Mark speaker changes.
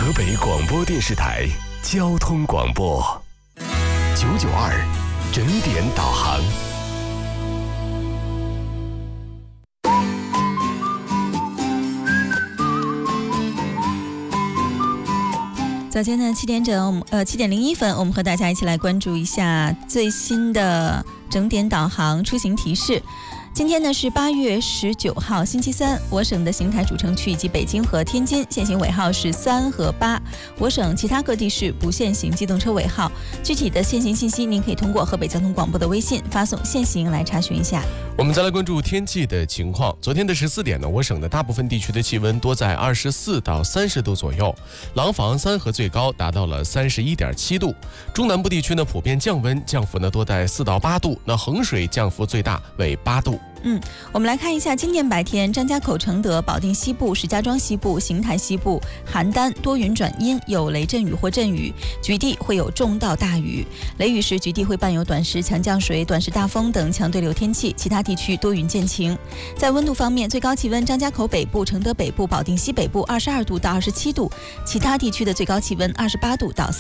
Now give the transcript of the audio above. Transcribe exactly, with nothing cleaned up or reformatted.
Speaker 1: 河北广播电视台交通广播九九二整点导航。
Speaker 2: 早间的七点整，呃七点零一分，我们和大家一起来关注一下最新的整点导航出行提示。今天呢是八月十九号星期三，我省的邢台主城区以及北京和天津限行尾号是三和八，我省其他各地市不限行机动车尾号。具体的限行信息您可以通过河北交通广播的微信发送限行来查询一下。
Speaker 3: 我们再来关注天气的情况。昨天的十四点呢，我省的大部分地区的气温多在二十四到三十度左右，廊坊、三河最高达到了三十一点七度。中南部地区呢普遍降温，降幅呢多在四到八度，那衡水降幅最大为八度。
Speaker 2: 嗯，我们来看一下今天白天，张家口、承德、保定西部、石家庄西部、邢台西部、邯郸多云转阴，有雷阵雨或阵雨，局地会有中到大雨。雷雨时局地会伴有短时强降水、短时大风等强对流天气，其他地区多云见晴。在温度方面，最高气温张家口北部、承德北部、保定西北部二十二度到二十七度，其他地区的最高气温二十八度到